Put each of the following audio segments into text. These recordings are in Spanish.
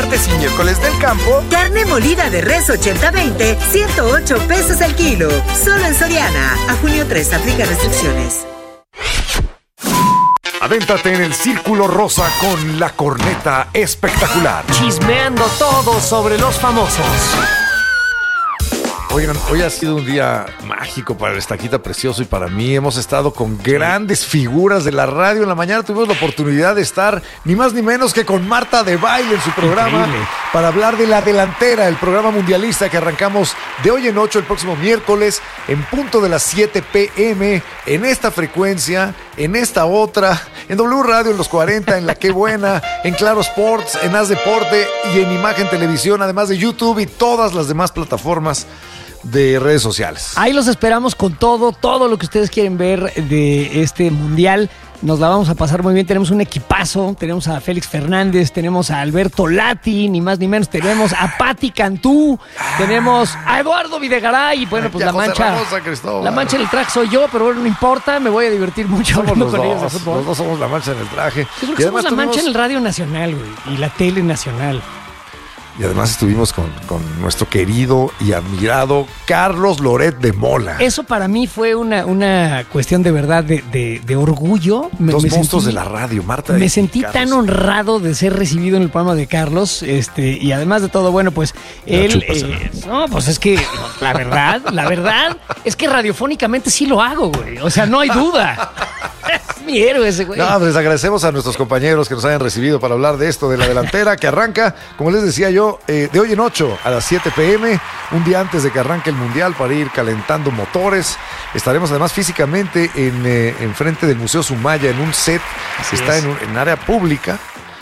martes y miércoles del campo. Carne molida de res 80-20, 108 pesos el kilo. Solo en Soriana. A junio 3, aplica restricciones. Adéntrate en el Círculo Rosa con la corneta espectacular. Chismeando todo sobre los famosos. Oigan, hoy ha sido un día mágico para el Estaquita Precioso y para mí. Hemos estado con grandes figuras de la radio. En la mañana tuvimos la oportunidad de estar ni más ni menos que con Marta de Baile en su programa. Increíble. Para hablar de La Delantera, el programa mundialista que arrancamos de hoy en 8 el próximo miércoles en punto de las 7 p.m. en esta frecuencia, en esta otra, en W Radio, en los 40, en La Qué Buena, en Claro Sports, en Haz Deporte y en Imagen Televisión, además de YouTube y todas las demás plataformas de redes sociales. Ahí los esperamos con todo lo que ustedes quieren ver de este mundial. Nos la vamos a pasar muy bien. Tenemos un equipazo. Tenemos a Félix Fernández, tenemos a Alberto Lati, ni más ni menos. Tenemos a Pati Cantú, tenemos a Eduardo Videgaray. Y bueno, pues la mancha en el traje soy yo, pero bueno, no importa. Me voy a divertir mucho hablando con ellos de fútbol. Los dos somos la mancha en el traje. Yo creo que somos la mancha en el Radio Nacional, güey, y la Tele Nacional. Y además estuvimos con nuestro querido y admirado Carlos Loret de Mola. Eso para mí fue una cuestión de verdad de orgullo. Dos monstruos de la radio, Marta. Me sentí tan honrado de ser recibido en el programa de Carlos. Y además de todo, bueno, pues él... no, pues es que la verdad es que radiofónicamente sí lo hago, güey. O sea, no hay duda. Es mi héroe ese güey. No, pues les agradecemos a nuestros compañeros que nos hayan recibido para hablar de esto, de La Delantera, que arranca, como les decía yo, de hoy en 8 a las 7 p.m, un día antes de que arranque el Mundial para ir calentando motores. Estaremos además físicamente en frente del Museo Sumaya, en un set que está en área pública.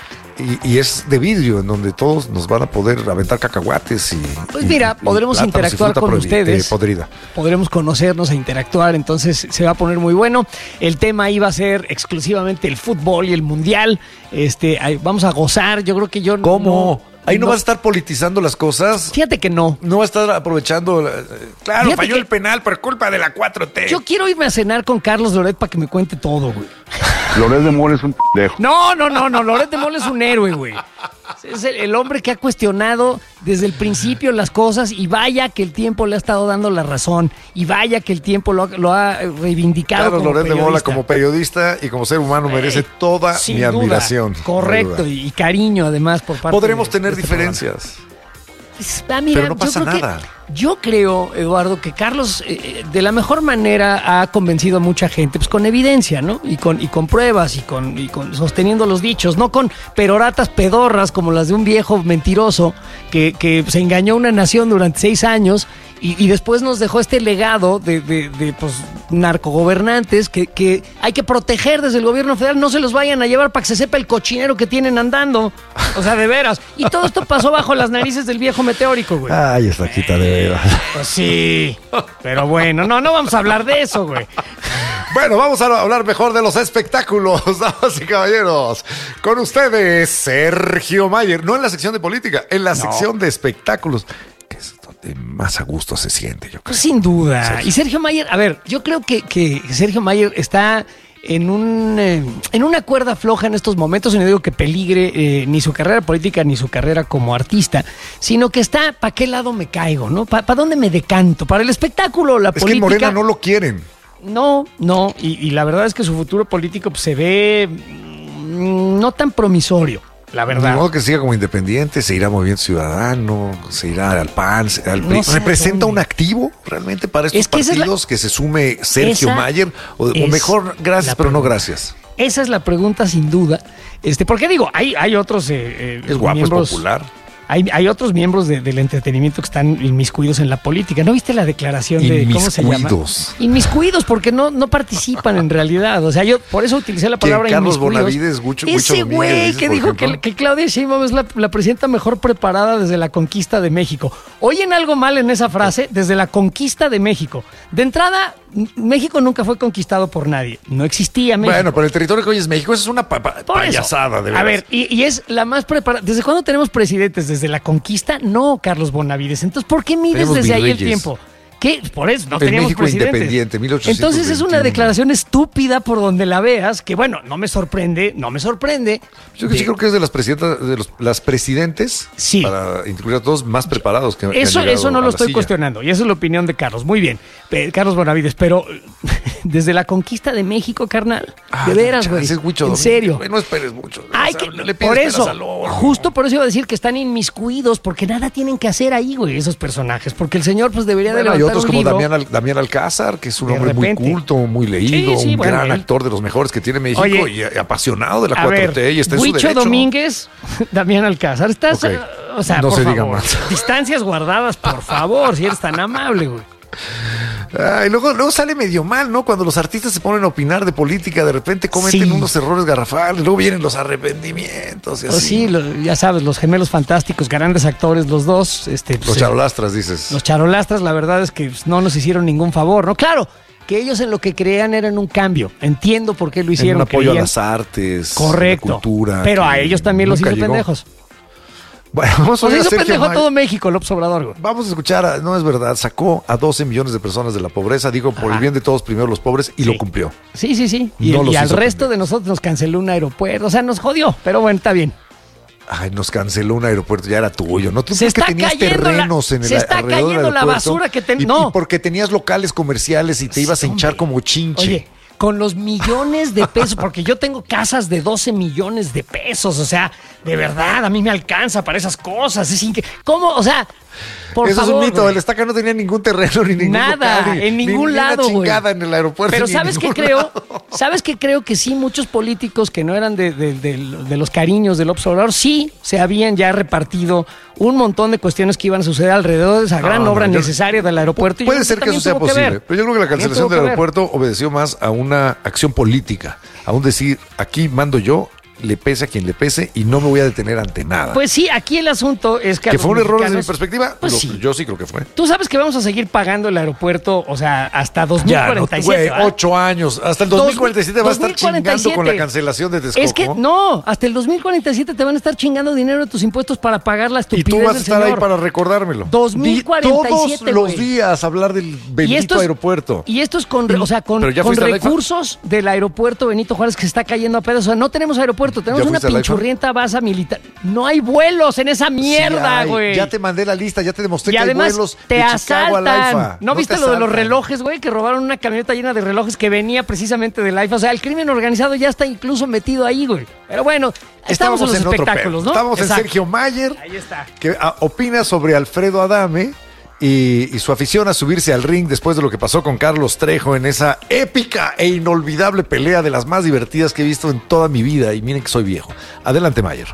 Y es de vidrio, en donde todos nos van a poder aventar cacahuates y... Pues mira, podremos interactuar con ustedes. Podrida. Podremos conocernos e interactuar, entonces se va a poner muy bueno. El tema ahí va a ser exclusivamente el fútbol y el mundial. Vamos a gozar, yo creo que yo... ¿Cómo? Ahí no vas a estar politizando las cosas. Fíjate que no. No vas a estar aprovechando... Claro, falló el penal por culpa de la 4T. Yo quiero irme a cenar con Carlos Loret para que me cuente todo, güey. Loret de Mola es un pendejo. No. Loret de Mola es un héroe, güey. Es el hombre que ha cuestionado desde el principio las cosas y vaya que el tiempo le ha estado dando la razón y vaya que el tiempo lo ha reivindicado. Claro, Loret de Mola como periodista y como ser humano merece toda mi admiración. Correcto, y cariño además por parte Podremos tener diferencias. Mira, pero no pasa nada. Yo creo, Eduardo, que Carlos de la mejor manera ha convencido a mucha gente, pues con evidencia, ¿no? Y con pruebas y con sosteniendo los dichos, no con peroratas pedorras como las de un viejo mentiroso que se engañó a una nación durante 6 años y después nos dejó este legado de pues, narcogobernantes que hay que proteger desde el gobierno federal. No se los vayan a llevar para que se sepa el cochinero que tienen andando. O sea, de veras. Y todo esto pasó bajo las narices del viejo meteórico, güey. Ay, esta quita de veras. Pues sí. Pero bueno, no vamos a hablar de eso, güey. Bueno, vamos a hablar mejor de los espectáculos, damas y caballeros. Con ustedes, Sergio Mayer. No en la sección de política, en la sección de espectáculos. Que es donde más a gusto se siente, yo creo. Pues sin duda. Sergio. Y Sergio Mayer, a ver, yo creo que Sergio Mayer está en una cuerda floja en estos momentos, y no digo que peligre ni su carrera política ni su carrera como artista, sino que está, ¿para qué lado me caigo, no? ¿Para dónde me decanto? ¿Para el espectáculo, la política? Es que Morena no lo quieren. No, y la verdad es que su futuro político pues, se ve no tan promisorio. La verdad. De modo que siga como independiente, se irá Movimiento Ciudadano, se irá al PAN, al PRI. ¿Representa un activo realmente para estos partidos que se sume Sergio Mayer? O mejor, gracias, pero no gracias. Esa es la pregunta sin duda. Porque digo, hay otros es guapo, miembros, es popular. Hay otros miembros del entretenimiento que están inmiscuidos en la política. ¿No viste la declaración de cómo se llama? Inmiscuidos, porque no participan en realidad. O sea, yo por eso utilicé la palabra Carlos inmiscuidos. Bonavides, ese güey que dijo que Claudia Sheinbaum es la presidenta mejor preparada desde la conquista de México. ¿Oyen algo mal en esa frase? Desde la conquista de México. De entrada, México nunca fue conquistado por nadie. No existía México. Bueno, pero el territorio que hoy es México, eso es una payasada, de verdad. A ver, y es la más preparada. ¿Desde cuándo tenemos presidentes? ¿Desde la conquista? No, Carlos Bonavides. Entonces, ¿por qué mides desde ahí el tiempo? ¿Qué? Por eso no El teníamos México presidentes. independiente, 1821. Entonces es una declaración estúpida por donde la veas, que bueno, no me sorprende. Yo sí creo que es de las presidentas, las presidentes, Sí. para incluir a todos, más preparados que han llegado Eso no a lo la estoy silla. cuestionando, y esa es la opinión de Carlos. Muy bien, Carlos Bonavides, pero desde la conquista de México, carnal, de veras, güey, Es mucho, en serio. Güey, no esperes mucho. Ay, O sea, que, le pides por peras eso, al horno. justo por eso iba a decir que están inmiscuidos, porque nada tienen que hacer ahí, güey, esos personajes, porque el señor pues debería Bueno, de hay levantar otros un como libro. Damián Alcázar, que es un De hombre repente. muy culto, muy leído, Sí, un bueno, gran él- actor de los mejores que tiene México. Oye, y apasionado de la A 4T ver, y está en su Huicho derecho. Domínguez, Damián Alcázar, estás, Ok. o sea, No por se favor, diga más. distancias guardadas, por favor, si eres tan amable, güey. Y luego sale medio mal, ¿no? Cuando los artistas se ponen a opinar de política, de repente cometen Sí. unos errores garrafales, luego vienen los arrepentimientos y Pues así. sí, ya sabes, los gemelos fantásticos, grandes actores los dos. Pues, Los charolastras, dices. Los charolastras, la verdad es que pues, no nos hicieron ningún favor, ¿no? Claro, que ellos en lo que creían eran un cambio. Entiendo por qué lo En hicieron. un apoyo a creían- las artes, Correcto. a la cultura. Pero que a ellos también los nunca hizo llegó. pendejos. Bueno, vamos a Los oír a hizo Sergio pendejo a Mayer. todo México, López Obrador, güey. Vamos a escuchar, no es verdad, sacó a 12 millones de personas de la pobreza, digo, por el Ajá. bien de todos, primero los pobres, y Sí. lo cumplió. Sí. No los Y al hizo resto pendejo. de nosotros nos canceló un aeropuerto. O sea, nos jodió. Pero bueno, está bien. Ay, nos canceló un aeropuerto, ya era tuyo, ¿no? Tú Se crees que está tenías cayendo terrenos en el se está alrededor del cayendo la aeropuerto? basura que Y porque tenías locales comerciales y te ibas a hinchar Hombre. como chinche. Oye, con los millones de pesos, porque yo tengo casas de 12 millones de pesos, o sea, de verdad, a mí me alcanza para esas cosas. ¿Cómo? O sea, por Eso favor. es un mito, güey. el Estaca no tenía ningún terreno ni ningún Nada, local, en ningún ni lado, una güey. chingada en el aeropuerto. Pero ni en ¿sabes qué ningún creo? lado. ¿Sabes qué creo? Que sí, muchos políticos que no eran de los cariños del López Obrador, sí se habían ya repartido un montón de cuestiones que iban a suceder alrededor de esa gran No, obra yo- necesaria del aeropuerto. y yo Puede creo ser que también eso sea tuvo que posible, ver. pero yo creo que la También cancelación tuvo del que ver. aeropuerto obedeció más a una acción política, a un decir, aquí mando yo, le pese a quien le pese y no me voy a detener ante nada. Pues sí, aquí el asunto es que a que los fue un error desde mi mexicanos- perspectiva, Pues Lo- sí. yo sí creo que fue. Tú sabes que vamos a seguir pagando el aeropuerto, o sea, hasta Ya, no, 2047. güey, ¿verdad? 8 años. Hasta el 2047 va a estar chingando 2047. con la cancelación de Texcoco. Es que no, hasta el 2047 te van a estar chingando dinero de tus impuestos para pagar la Y estupidez tú vas a del estar ahí señor. para recordármelo. 2047, Todos los güey. días hablar del Y bendito esto es- aeropuerto. Y esto es con, o sea, con, ¿Pero ya con fuiste a la IFA? recursos del aeropuerto Benito Juárez que se está cayendo a pedazos. O sea, no tenemos aeropuerto, tenemos ¿Ya una fuiste a la IFA? pinchurrienta base militar. No hay vuelos en esa mierda, Sí, güey. ya te mandé la lista, ya te demostré Y que hay además vuelos te de Chicago a la asaltan. IFA. ¿No viste te lo de los asaltan. relojes, güey? Que robaron una camioneta llena de relojes que venía precisamente de la IFA. O sea, el crimen organizado ya está incluso metido ahí, güey. Pero bueno, estamos en los otro espectáculos, pedo. ¿no? Estamos en Exacto. Sergio Mayer, Ahí está. que opina sobre Alfredo Adame y su afición a subirse al ring después de lo que pasó con Carlos Trejo en esa épica e inolvidable pelea de las más divertidas que he visto en toda mi vida. Y miren que soy viejo. Adelante, Mayer.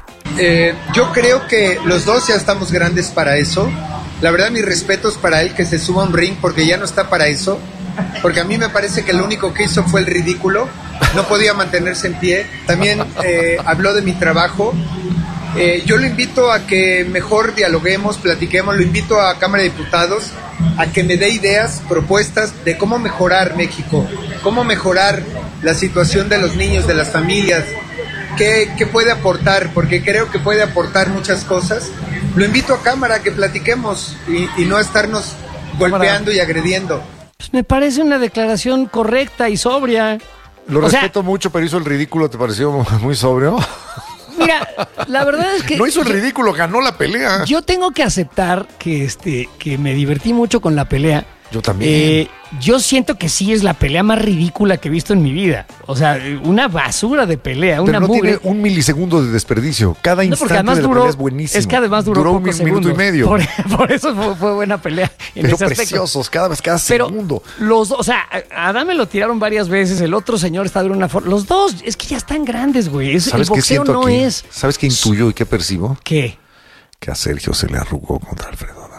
Yo creo que los dos ya estamos grandes para eso. La verdad, mis respetos para él que se suba a un ring porque ya no está para eso. Porque a mí me parece que lo único que hizo fue el ridículo. No podía mantenerse en pie. También habló de mi trabajo. Yo lo invito a que mejor dialoguemos, platiquemos. Lo invito a Cámara de Diputados a que me dé ideas, propuestas de cómo mejorar México, cómo mejorar la situación de los niños, de las familias. ¿Qué puede aportar? Porque creo que puede aportar muchas cosas. Lo invito a Cámara a que platiquemos y no a estarnos golpeando y agrediendo. Pues me parece una declaración correcta y sobria. Lo O sea, respeto mucho, pero hizo el ridículo. ¿Te pareció muy sobrio? Mira, la verdad es que No hizo el ridículo, ganó la pelea. yo tengo que aceptar que que me divertí mucho con la pelea. Yo también. Yo siento que sí es la pelea más ridícula que he visto en mi vida. O sea, una basura de pelea, Pero una no mugre. tiene un milisegundo de desperdicio. Cada No, porque instante además de la duró, pelea es buenísimo. es que además duró un pocos minuto y segundos. medio. Por eso fue buena pelea en Pero ese aspecto. preciosos, cada Pero segundo. los dos, o sea, a Adame lo tiraron varias veces, el otro señor está de una forma. Los dos, es que ya están grandes, güey. El ¿Sabes qué boxeo siento no aquí? es. ¿Sabes qué intuyo y qué percibo? ¿Qué? Que a Sergio se le arrugó contra Alfredo Adame.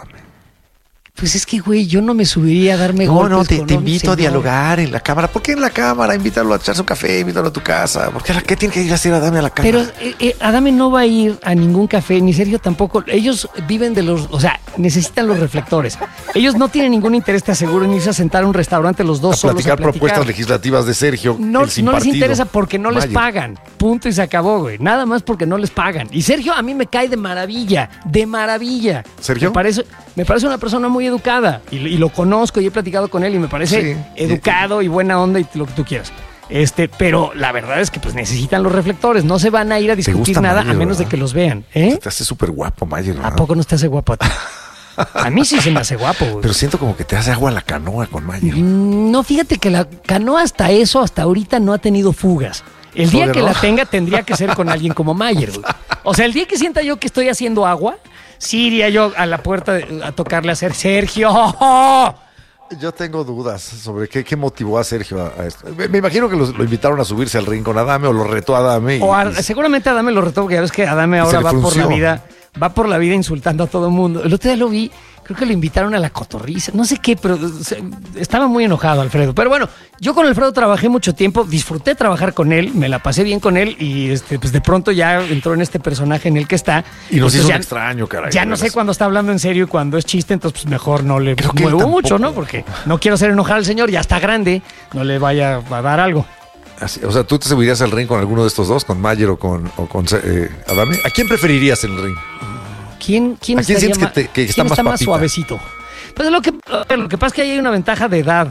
Pues es que, güey, yo no me subiría a darme golpes con te un invito a señor. dialogar en la cámara. ¿Por qué en la cámara? Invítalo a echarse un café, invítalo a tu casa. ¿Por qué tiene que ir a hacer Adame a la cámara? Pero Adame no va a ir a ningún café, ni Sergio tampoco. Ellos viven de los... O sea, necesitan los reflectores. Ellos no tienen ningún interés, te aseguro, en irse a sentar a un restaurante los dos solos platicar propuestas legislativas de Sergio. No, sin no les partido. interesa porque no les Mayer. pagan. Punto y se acabó, güey. Nada más porque no les pagan. Y Sergio a mí me cae de maravilla. De maravilla. ¿Sergio? Me parece una persona muy educada. Y lo conozco y he platicado con él y me parece Sí. educado y buena onda y lo que tú quieras. Pero la verdad es que pues necesitan los reflectores. No se van a ir a discutir gusta nada Mayer, a menos ¿verdad? de que los vean. Se te hace súper guapo, Mayer, ¿verdad? ¿A poco no te hace guapo a ti? A mí sí se me hace guapo, güey. Pero siento como que te hace agua la canoa con Mayer. No, fíjate que la canoa hasta ahorita no ha tenido fugas. El día que la tenga tendría que ser con alguien como Mayer, güey. O sea, el día que sienta yo que estoy haciendo agua, sí iría yo a la puerta a tocarle a hacer Sergio. Yo tengo dudas sobre qué motivó a Sergio a esto. Me imagino que lo invitaron a subirse al ring con Adame o lo retó a Adame. Seguramente Adame lo retó porque ya ves que Adame se ahora le va frunció. por la vida insultando a todo el mundo. El otro día lo vi, creo que lo invitaron a la cotorriza, no sé qué, pero estaba muy enojado Alfredo. Pero bueno, yo con Alfredo trabajé mucho tiempo, disfruté trabajar con él, me la pasé bien con él y pues de pronto ya entró en este personaje en el que está. Y nos Entonces hizo ya, un extraño, caray. Ya no sé cuándo está hablando en serio y cuándo es chiste, entonces pues mejor no le Creo que él muevo tampoco. mucho, ¿no? Porque no quiero hacer enojar al señor, ya está grande, no le vaya a dar algo. Así, o sea, ¿tú te subirías al ring con alguno de estos dos? ¿Con Mayer o con Adame? ¿A quién preferirías en el ring? ¿Quién ¿A quién estaría sientes que ¿quién está más está más papita? suavecito? Pues lo que pasa es que ahí hay una ventaja de edad,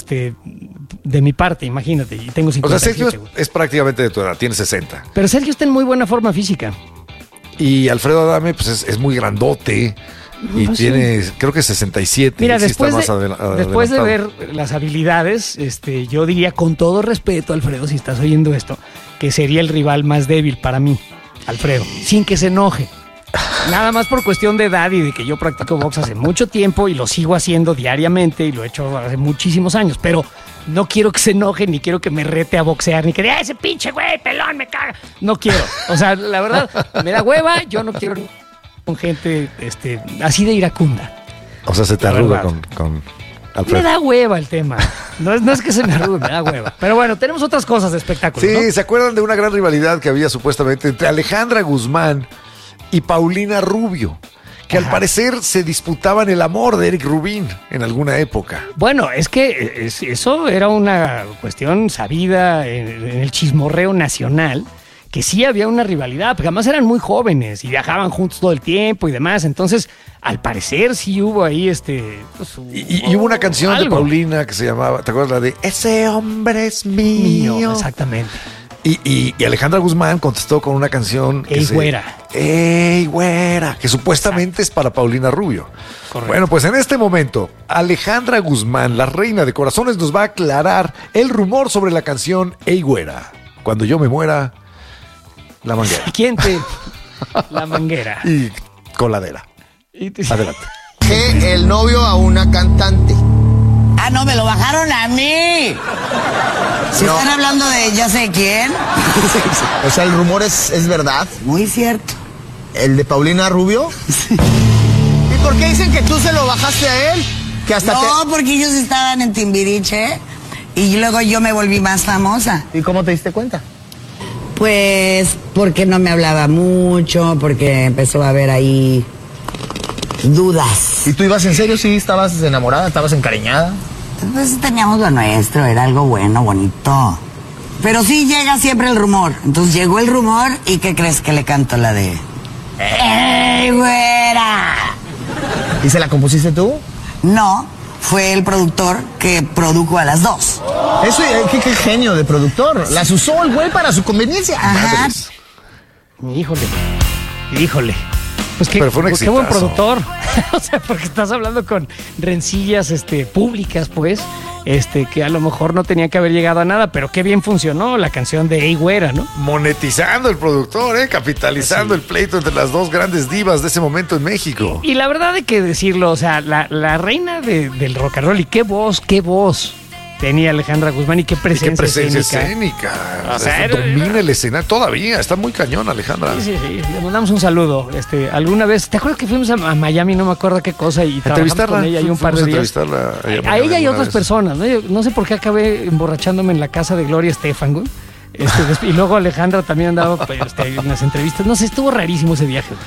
de mi parte, imagínate, y tengo O sea, 57, Sergio güey. es prácticamente de tu edad, tiene 60. Pero Sergio está en muy buena forma física. Y Alfredo Adame, pues es muy grandote. Y Pues tiene, creo que 67. Mira, sí está después, más después de adelantado. ver las habilidades, yo diría con todo respeto, Alfredo, si estás oyendo esto, que sería el rival más débil para mí, Alfredo, sin que se enoje. Nada más por cuestión de edad y de que yo practico box hace mucho tiempo y lo sigo haciendo diariamente y lo he hecho hace muchísimos años, pero no quiero que se enoje ni quiero que me rete a boxear ni que diga, ese pinche güey pelón me caga. No quiero. O sea, la verdad, me da hueva, yo no quiero con gente así de iracunda. O sea, se te La arruga verdad. con Alfredo. Me da hueva el tema. No es que se me arrugue, me da hueva. Pero bueno, tenemos otras cosas de espectáculo, Sí, ¿no? ¿se acuerdan de una gran rivalidad que había supuestamente entre Alejandra Guzmán y Paulina Rubio? Que al parecer se disputaban el amor de Eric Rubin en alguna época. Bueno, es que eso era una cuestión sabida en el chismorreo nacional, que sí había una rivalidad, porque además eran muy jóvenes y viajaban juntos todo el tiempo y demás. Entonces, al parecer sí hubo ahí pues, Y hubo una canción de algo Paulina que se llamaba, ¿te acuerdas? La de Ese hombre es mío. mío, exactamente. Y Alejandra Guzmán contestó con una canción que Ey, güera. Ey, güera, que supuestamente es para Paulina Rubio. Correcto. Bueno, pues en este momento, Alejandra Guzmán, la reina de corazones, nos va a aclarar el rumor sobre la canción Ey, güera. Cuando yo me muera, la manguera. ¿Quién te...? La manguera. Y coladera. Adelante. Que el novio a una cantante. Ah, no, me lo bajaron a mí. Si No. están hablando de ya sé quién. O sea, el rumor es verdad. Muy cierto. ¿El de Paulina Rubio? ¿Y por qué dicen que tú se lo bajaste a él? Que hasta No, porque ellos estaban en Timbiriche y luego yo me volví más famosa. ¿Y cómo te diste cuenta? Pues porque no me hablaba mucho, porque empezó a haber ahí dudas. ¿Y tú ibas en serio? ¿Sí estabas enamorada? ¿Estabas encariñada? Pues teníamos lo nuestro, era algo bueno, bonito. Pero sí llega siempre el rumor. Entonces llegó el rumor y ¿qué crees que le canto la de? ¡Ey, güera! ¿Y se la compusiste tú? No, fue el productor que produjo a las dos. Eso, qué genio de productor. Las usó el güey para su conveniencia. Ajá. Híjole. Pues qué, Pero fue un qué buen exitazo. productor. O sea, porque estás hablando con rencillas públicas, pues, que a lo mejor no tenía que haber llegado a nada, pero qué bien funcionó la canción de Ey, güera, ¿no? Monetizando el productor, capitalizando el pleito entre las dos grandes divas de ese momento en México. Y la verdad hay que decirlo, o sea, la reina del rock and roll, y qué voz tenía Alejandra Guzmán y qué Y presencia, qué presencia escénica. escénica. O sea, era- domina el escenario todavía. Está muy cañón, Alejandra. Sí, le mandamos un saludo. Alguna vez, ¿te acuerdas que fuimos a Miami? No me acuerdo qué cosa, y trabajamos Entrevistarla. con ella ahí un par de días. A ella y otras personas, ¿no? Yo no sé por qué acabé emborrachándome en la casa de Gloria Estefan, güey. Y luego Alejandra también andaba en las entrevistas. No sé, estuvo rarísimo ese viaje.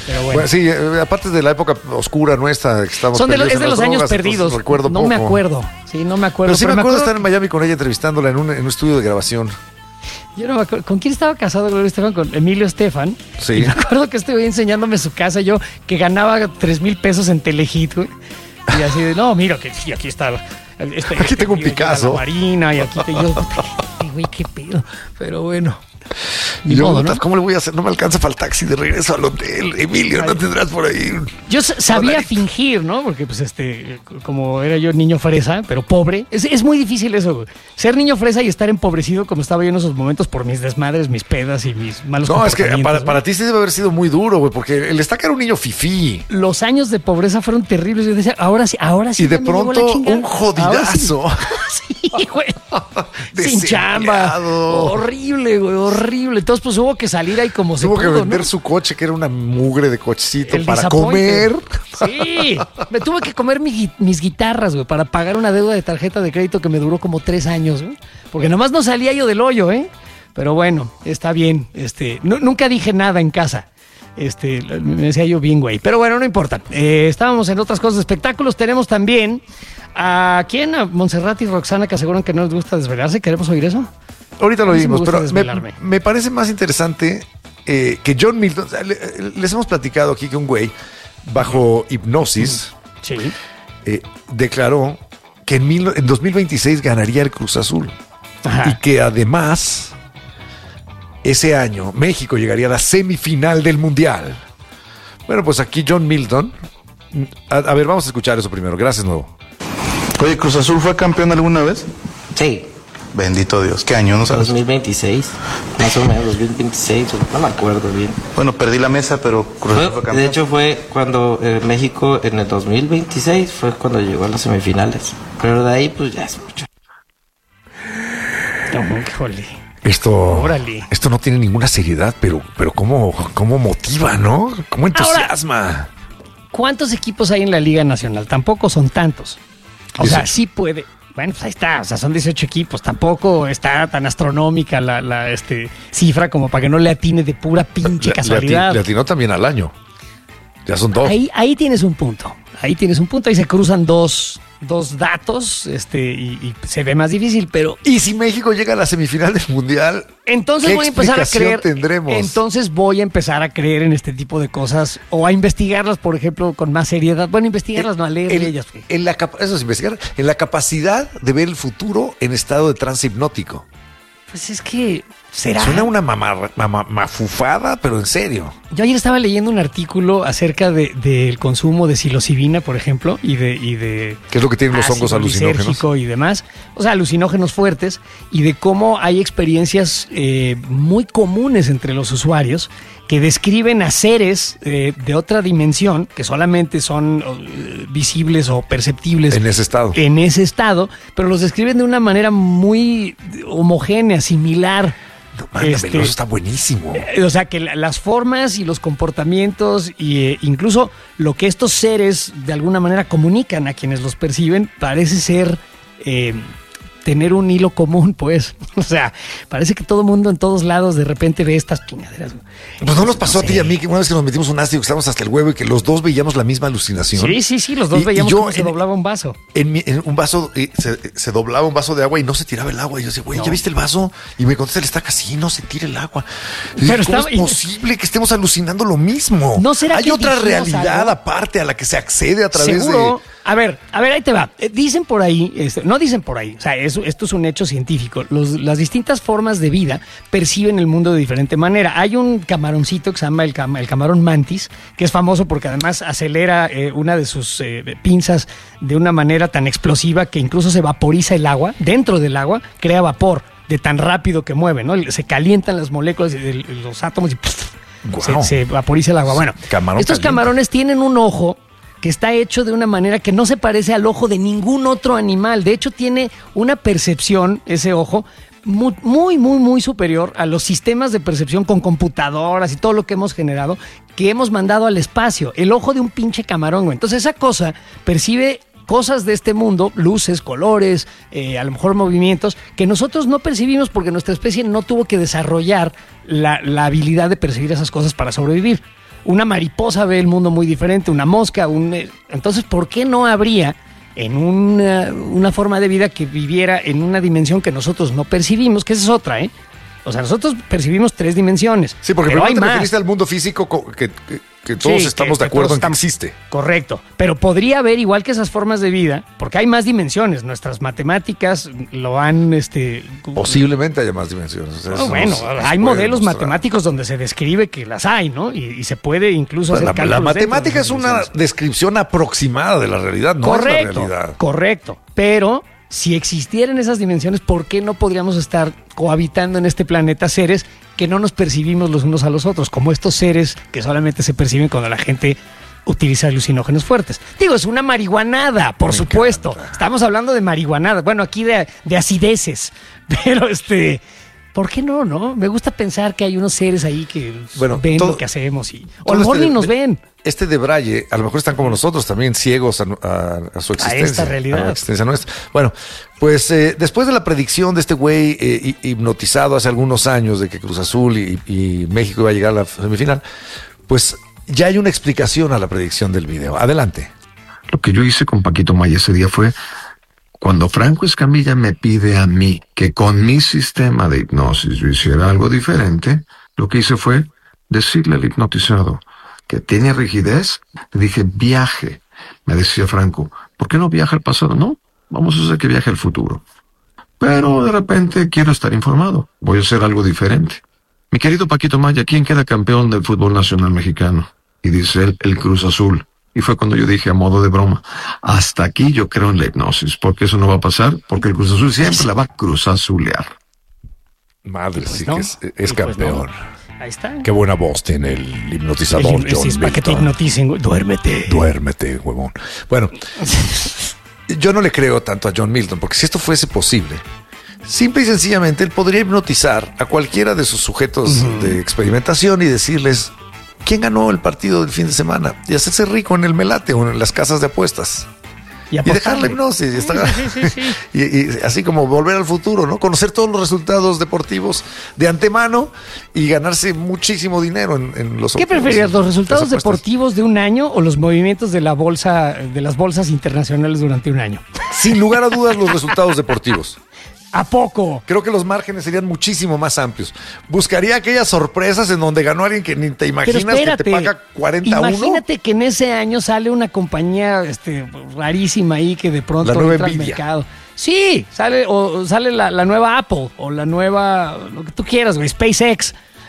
Pero bueno. Bueno, sí, aparte de la época oscura nuestra, que estamos Es de perdidos en los las años drogas, perdidos. entonces recuerdo No me poco. acuerdo. Sí, no me acuerdo. Pero sí me acuerdo de estar que- en Miami con ella entrevistándola en un estudio de grabación. Yo no me acuerdo. ¿Con quién estaba casado Gloria Estefan? Con Emilio Estefan. Sí. Y me acuerdo que estuve enseñándome su casa, yo que ganaba 3,000 pesos en Telehit, güey. Y así de, no, mira, que sí, aquí está. Aquí tengo un Picasso. La Marina, y aquí yo, güey, qué pedo. Pero bueno. Y Ni yo, modo, ¿no? ¿cómo le voy a hacer? No me alcanza para el taxi de regreso al hotel. Emilio, ¿no tendrás por ahí? Yo sabía fingir, ¿no? Porque, pues, como era yo niño fresa, pero pobre, es muy difícil eso, güey. Ser niño fresa y estar empobrecido como estaba yo en esos momentos por mis desmadres, mis pedas y mis malos No, es que comportamientos, para ti sí debe haber sido muy duro, güey, porque el Estaca era un niño fifí. Los años de pobreza fueron terribles. Yo decía, ahora sí. Y de ya me llevó la pronto chingada. un jodidazo. Ahora sí, güey. Sin chamba. Desempleado. Horrible, güey, horrible. Entonces, pues hubo que salir ahí como se Tuvo que pudo, vender ¿no? su coche, que era una mugre de cochecito, El para disappointed. comer. Sí, me tuve que comer mis guitarras, güey, para pagar una deuda de tarjeta de crédito que me duró como 3 años, güey. Porque nomás no salía yo del hoyo, ¿eh? Pero bueno, está bien. Nunca dije nada en casa. Me decía yo bien, güey. Pero bueno, no importa. Estábamos en otras cosas de espectáculos. Tenemos también a Montserrat y Roxana, que aseguran que no les gusta desvelarse. ¿Queremos oír eso? Ahorita lo A mí sí me oímos, gusta pero desvelarme. me parece más interesante que John Milton. O sea, les hemos platicado aquí que un güey, bajo hipnosis, Sí. declaró que en 2026 ganaría el Cruz Azul. Ajá. Y que además, ese año, México llegaría a la semifinal del Mundial. Bueno, pues aquí John Milton. A ver, vamos a escuchar eso primero. Gracias, Nuevo. Oye, ¿Cruz Azul fue campeón alguna vez? Sí, Bendito Dios, ¿qué año? ¿No sabes? 2026, más o menos, 2026, no me acuerdo bien. Bueno, perdí la mesa, pero Cruz Azul fue campeón. De hecho fue cuando México en el 2026 fue cuando llegó a las semifinales. Pero de ahí pues ya es mucho. No, híjole. Órale. Esto no tiene ninguna seriedad, pero cómo motiva, ¿no? Cómo entusiasma. ¿Cuántos equipos hay en la Liga Nacional? Tampoco son tantos. O sea, sí puede. Bueno, pues ahí está. O sea, son 18 equipos. Tampoco está tan astronómica la cifra como para que no le atine de pura pinche casualidad. Le atinó también al año. Ya son 2. Ahí tienes un punto. Ahí se cruzan dos datos y se ve más difícil, pero Y si México llega a la semifinal del Mundial, entonces ¿qué voy a empezar a explicación creer. tendremos? Entonces voy a empezar a creer en este tipo de cosas o a investigarlas, por ejemplo, con más seriedad. Bueno, investigarlas, no a leer de ellas. Eso es investigar. En la capacidad de ver el futuro en estado de trance hipnótico. Pues es que será. Suena una mafufada, pero en serio. Yo ayer estaba leyendo un artículo acerca del consumo de psilocibina, por ejemplo, y de ¿Qué es lo que tienen los hongos ácido alucinógenos? lisérgico y demás, o sea, alucinógenos fuertes, y de cómo hay experiencias muy comunes entre los usuarios que describen a seres de otra dimensión que solamente son visibles o perceptibles En ese estado. en ese estado, pero los describen de una manera muy homogénea, similar. No, mándamelo, eso está buenísimo. O sea, que las formas y los comportamientos e incluso lo que estos seres de alguna manera comunican a quienes los perciben parece ser tener un hilo común, pues. O sea, parece que todo el mundo en todos lados de repente ve estas chingaderas. Pues no nos pasó a ti y a sé. mí que una vez que nos metimos un ácido que estábamos hasta el huevo y que los dos veíamos la misma alucinación. Sí, los dos Y veíamos yo cómo se doblaba un vaso. En un vaso, se doblaba un vaso de agua y no se tiraba el agua. Y yo decía, güey, ¿ya viste el vaso? Y me contesta el Estaca, sí, no se tira el agua. Y Pero ¿cómo estaba- es posible que estemos alucinando lo mismo? ¿No será Hay que otra dijimos realidad algo? aparte a la que se accede a través Seguro. de... A ver, ahí te va. Dicen por ahí, no dicen por ahí, o sea, esto es un hecho científico. Las distintas formas de vida perciben el mundo de diferente manera. Hay un camaroncito que se llama el camarón mantis, que es famoso porque además acelera una de sus pinzas de una manera tan explosiva que incluso se vaporiza el agua. Dentro del agua crea vapor de tan rápido que mueve, ¿no? Se calientan las moléculas y los átomos y Guau. se vaporiza el agua. Bueno, Camarón estos caliente. camarones tienen un ojo que está hecho de una manera que no se parece al ojo de ningún otro animal. De hecho, tiene una percepción, ese ojo, muy superior a los sistemas de percepción con computadoras y todo lo que hemos generado, que hemos mandado al espacio. El ojo de un pinche camarón, güey. Entonces, esa cosa percibe cosas de este mundo, luces, colores, a lo mejor movimientos, que nosotros no percibimos porque nuestra especie no tuvo que desarrollar la habilidad de percibir esas cosas para sobrevivir. una mariposa ve el mundo muy diferente, una mosca, entonces, ¿por qué no habría en una forma de vida que viviera en una dimensión que nosotros no percibimos? Que esa es otra, ¿eh? O sea, nosotros percibimos 3 dimensiones. Sí, porque pero primero hay te más. referiste al mundo físico que todos estamos de acuerdo en que existe. Correcto. Pero podría haber, igual que esas formas de vida, porque hay más dimensiones. Nuestras matemáticas lo han... Posiblemente haya más dimensiones. O sea, hay modelos matemáticos donde se describe que las hay, ¿no? Y se puede incluso hacer cálculos. La matemática es una descripción aproximada de la realidad, no es la realidad. Correcto. Pero si existieran esas dimensiones, ¿por qué no podríamos estar cohabitando en este planeta seres que no nos percibimos los unos a los otros, como estos seres que solamente se perciben cuando la gente utiliza alucinógenos fuertes? Digo, es una marihuanada, por supuesto. Encanta. Estamos hablando de marihuanada. Bueno, aquí de acideces. Pero ¿por qué no? Me gusta pensar que hay unos seres ahí que ven lo que hacemos o a lo mejor ni nos ven. Este de Braille, a lo mejor están como nosotros, también ciegos a su existencia. A esta realidad. A la existencia nuestra. Bueno, pues después de la predicción de este güey hipnotizado hace algunos años de que Cruz Azul y México iba a llegar a la semifinal, pues ya hay una explicación a la predicción del video. Adelante. Lo que yo hice con Paquito Maya ese día fue, cuando Franco Escamilla me pide a mí que con mi sistema de hipnosis yo hiciera algo diferente, lo que hice fue decirle al hipnotizado que tiene rigidez. Le dije, viaje. Me decía Franco, ¿por qué no viaja al pasado? No, vamos a hacer que viaje al futuro. Pero de repente quiero estar informado. Voy a hacer algo diferente. Mi querido Paquito Maya, ¿quién queda campeón del fútbol nacional mexicano? Y dice él, el Cruz Azul. Y fue cuando yo dije, a modo de broma, hasta aquí yo creo en la hipnosis, porque eso no va a pasar, porque el Cruz Azul siempre la va a cruzazulear. Madre, Pues sí no. que es campeón. No. Ahí está. Qué buena voz tiene el hipnotizador John Es para que te Milton. hipnoticen, güey. Duérmete, huevón. Bueno, yo no le creo tanto a John Milton, porque si esto fuese posible, simple y sencillamente él podría hipnotizar a cualquiera de sus sujetos de experimentación y decirles quién ganó el partido del fin de semana y hacerse rico en el melate o en las casas de apuestas. Y dejar la hipnosis. Y así como volver al futuro, ¿no? Conocer todos los resultados deportivos de antemano y ganarse muchísimo dinero en los ¿Qué preferías, los resultados deportivos de un año o los movimientos de las bolsas internacionales durante un año? Sin lugar a dudas, los resultados deportivos. ¿A poco? Creo que los márgenes serían muchísimo más amplios. Buscaría aquellas sorpresas en donde ganó alguien que ni te imaginas, que te paga 40-1. Imagínate que en ese año sale una compañía rarísima ahí que de pronto entra al mercado. Sí, sale la nueva Apple o la nueva, lo que tú quieras, güey, SpaceX.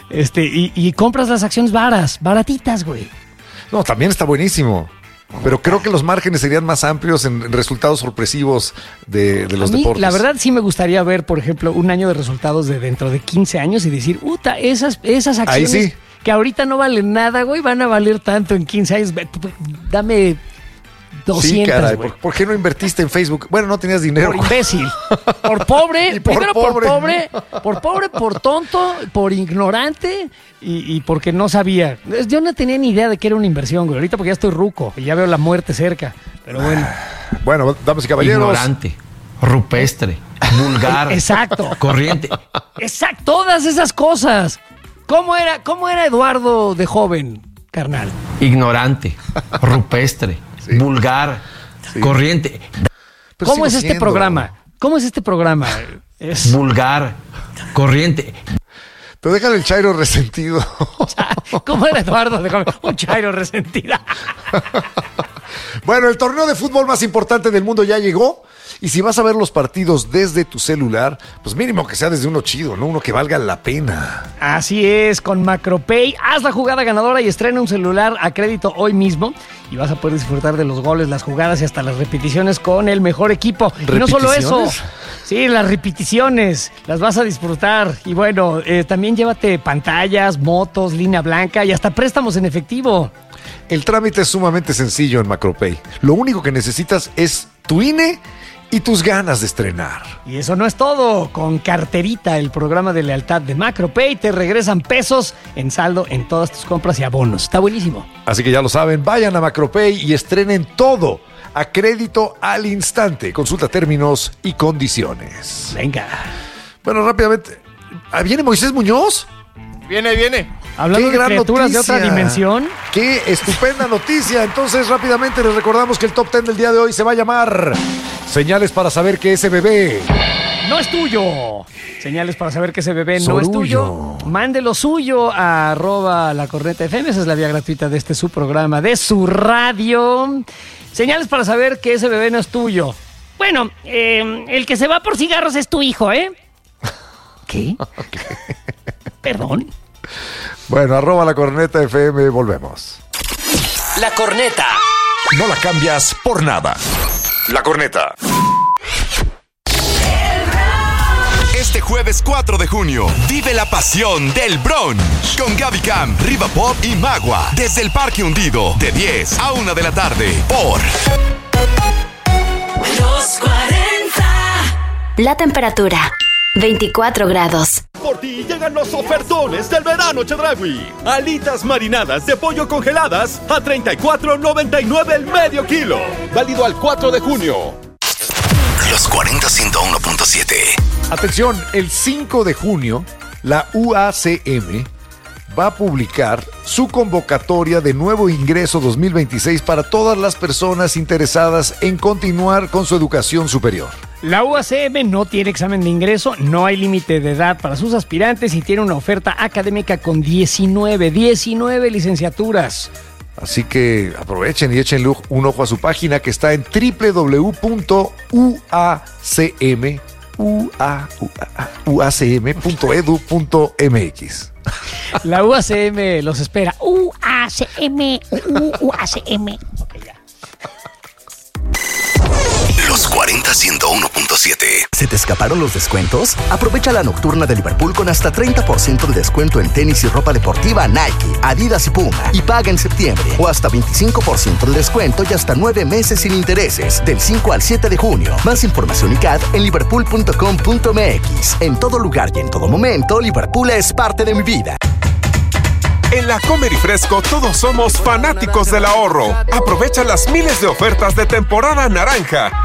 Y compras las acciones baratitas, güey. No, también está buenísimo. Pero creo que los márgenes serían más amplios en resultados sorpresivos de los deportes. La verdad sí me gustaría ver, por ejemplo, un año de resultados de dentro de 15 años y decir, esas acciones sí, que ahorita no valen nada, güey, van a valer tanto en 15 años. Dame 200, sí, caray, güey. ¿por qué no invertiste en Facebook? Bueno, no tenías dinero. Por imbécil, por pobre, por pobre, por tonto, por ignorante y porque no sabía. Yo no tenía ni idea de que era una inversión, güey. Ahorita porque ya estoy ruco y ya veo la muerte cerca. Pero bueno. Bueno, damas y caballeros. Ignorante, rupestre, vulgar. Exacto. Corriente. Exacto, todas esas cosas. ¿Cómo era Eduardo de joven, carnal? Ignorante, rupestre, vulgar, corriente. Pero ¿Cómo es este programa? ¿Cómo es este programa? Es vulgar, corriente. Pero déjale el chairo resentido. ¿Cómo era Eduardo de joven? Un chairo resentido. Bueno, el torneo de fútbol más importante del mundo ya llegó. Y si vas a ver los partidos desde tu celular, pues mínimo que sea desde uno chido, ¿no? Uno que valga la pena. Así es, con Macropay, haz la jugada ganadora y estrena un celular a crédito hoy mismo. Y vas a poder disfrutar de los goles, las jugadas y hasta las repeticiones con el mejor equipo. Y no solo eso. Sí, las repeticiones, las vas a disfrutar. Y bueno, también llévate pantallas, motos, línea blanca y hasta préstamos en efectivo. El trámite es sumamente sencillo en Macropay. Lo único que necesitas es tu INE y tus ganas de estrenar. Y eso no es todo. Con Carterita, el programa de lealtad de Macropay, te regresan pesos en saldo en todas tus compras y abonos. Está buenísimo. Así que ya lo saben, vayan a Macropay y estrenen todo a crédito al instante. Consulta términos y condiciones. Venga. Bueno, rápidamente. ¿Viene Moisés Muñoz? Viene. Hablando de criaturas de otra dimensión. Qué estupenda noticia. Entonces, rápidamente les recordamos que el top 10 del día de hoy se va a llamar Señales para saber que ese bebé no es tuyo. Señales para saber que ese bebé no es tuyo. Mande lo suyo a @lacornetafm. Esa es la vía gratuita de su programa, de su radio. Señales para saber que ese bebé no es tuyo. Bueno, el que se va por cigarros es tu hijo, ¿eh? ¿Qué? Okay. Perdón. Bueno, @lacornetafm, volvemos. La Corneta. No la cambias por nada. La Corneta. Este jueves 4 de junio, vive la pasión del brunch con Gaby Cam, Riva Pop y Magua desde el Parque Hundido de 10 a 1 de la tarde por Los 40. La temperatura 24 grados. Por ti llegan los ofertones del verano Chedraui. Alitas marinadas de pollo congeladas a $34.99 el medio kilo. Válido al 4 de junio. Los 40 101.7. Atención, el 5 de junio, la UACM va a publicar su convocatoria de nuevo ingreso 2026 para todas las personas interesadas en continuar con su educación superior. La UACM no tiene examen de ingreso, no hay límite de edad para sus aspirantes y tiene una oferta académica con 19 licenciaturas. Así que aprovechen y échenle un ojo a su página que está en www.uacm.edu.mx. La UACM los espera. UACM. Okay, ya. Los 40 101.7. ¿Se te escaparon los descuentos? Aprovecha la nocturna de Liverpool con hasta 30% de descuento en tenis y ropa deportiva Nike, Adidas y Puma. Y paga en septiembre. O hasta 25% de descuento y hasta 9 meses sin intereses. Del 5 al 7 de junio. Más información y CAD en liverpool.com.mx. En todo lugar y en todo momento, Liverpool es parte de mi vida. En la Comer y Fresco todos somos fanáticos del ahorro. Aprovecha las miles de ofertas de temporada naranja.